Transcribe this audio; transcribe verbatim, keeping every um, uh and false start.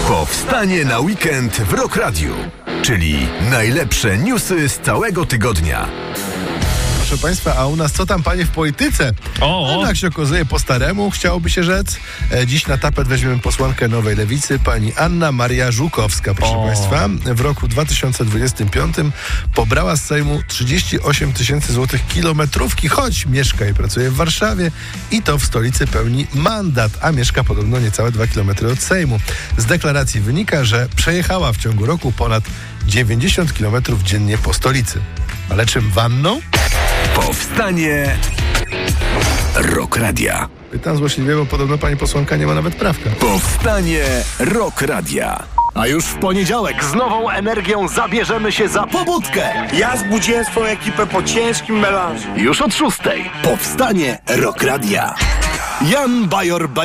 Powstanie na weekend w Rock Radiu, czyli najlepsze newsy z całego tygodnia. Proszę Państwa, a u nas co tam, panie, w polityce? O, o. No, jak się okazuje, po staremu, chciałoby się rzec. E, dziś na tapet weźmiemy posłankę Nowej Lewicy, pani Anna Maria Żukowska, proszę O. Państwa. W roku dwa tysiące dwudziestym piątym pobrała z Sejmu trzydzieści osiem tysięcy złotych kilometrówki, choć mieszka i pracuje w Warszawie i to w stolicy pełni mandat, a mieszka podobno niecałe dwa kilometry od Sejmu. Z deklaracji wynika, że przejechała w ciągu roku ponad dziewięćdziesiąt kilometrów dziennie po stolicy. Ale czym, wanną? Powstanie Rock Radia. Pytam złośliwie, bo podobno pani posłanka nie ma nawet prawka. Powstanie Rock Radia. A już w poniedziałek z nową energią zabierzemy się za pobudkę. Ja zbudziłem swoją ekipę po ciężkim melanżu. Już od szóstej. Powstanie Rock Radia. Jan Bajor